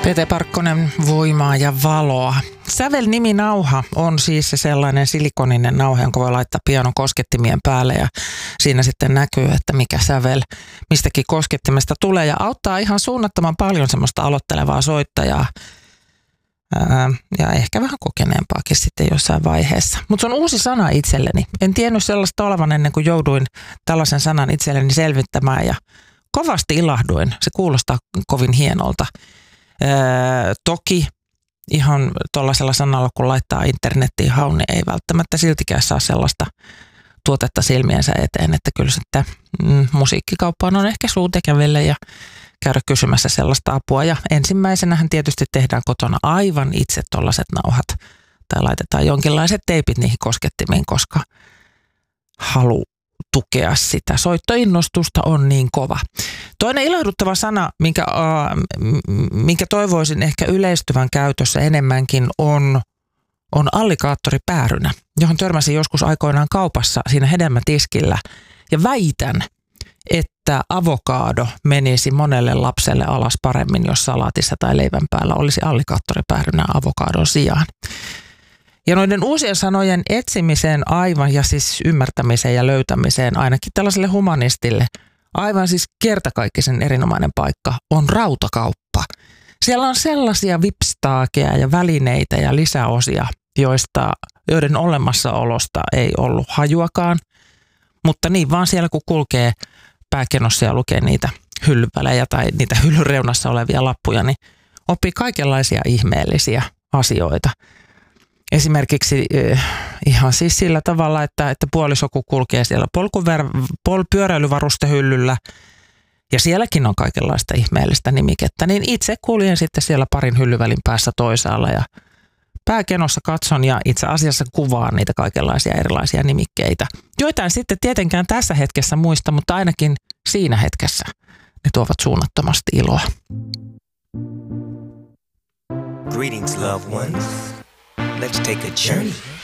Pete Parkkonen, Voimaa ja valoa. Sävel-niminauha on siis se sellainen silikoninen nauha, jonka voi laittaa pianon koskettimien päälle ja siinä sitten näkyy, että mikä sävel mistäkin koskettimesta tulee ja auttaa ihan suunnattoman paljon semmoista aloittelevaa soittajaa ja ehkä vähän kokeneempaakin sitten jossain vaiheessa. Mutta se on uusi sana itselleni. En tiennyt sellaista olevan ennen kuin jouduin tällaisen sanan itselleni selvittämään ja kovasti ilahduin. Se kuulostaa kovin hienolta. Toki ihan tuollaisella sanalla, kun laittaa internettiin haun, niin ei välttämättä siltikään saa sellaista tuotetta silmiensä eteen, että kyllä sitten musiikkikauppaan on ehkä suutekävelle ja käydä kysymässä sellaista apua. Ja ensimmäisenähän tietysti tehdään kotona aivan itse tuollaiset nauhat tai laitetaan jonkinlaiset teipit niihin koskettimiin, koska halu tukea sitä soittoinnostusta on niin kova. Toinen ilahduttava sana, minkä toivoisin ehkä yleistyvän käytössä enemmänkin, on alligaattoripäärynä, johon törmäsin joskus aikoinaan kaupassa siinä hedelmätiskillä. Ja väitän, että avokaado menisi monelle lapselle alas paremmin, jos salaatissa tai leivän päällä olisi alligaattoripäärynä avokaadon sijaan. Ja noiden uusien sanojen etsimiseen aivan ja siis ymmärtämiseen ja löytämiseen ainakin tällaiselle humanistille aivan siis kertakaikkisen erinomainen paikka on rautakauppa. Siellä on sellaisia vipstaakeja ja välineitä ja lisäosia, joiden olemassaolosta ei ollut hajuakaan, mutta niin vaan siellä kun kulkee pääkenossa ja lukee niitä hyllyvälejä tai niitä hyllyreunassa olevia lappuja, niin oppii kaikenlaisia ihmeellisiä asioita. Esimerkiksi ihan siis sillä tavalla, että puoliso kun kulkee siellä pyöräilyvarustehyllyllä ja sielläkin on kaikenlaista ihmeellistä nimikettä, niin itse kuljen sitten siellä parin hyllyvälin päässä toisaalla ja pääkenossa katson ja itse asiassa kuvaan niitä kaikenlaisia erilaisia nimikkeitä. Joitain sitten tietenkään tässä hetkessä muista, mutta ainakin siinä hetkessä ne tuovat suunnattomasti iloa. Greetings, loved ones. Let's take a journey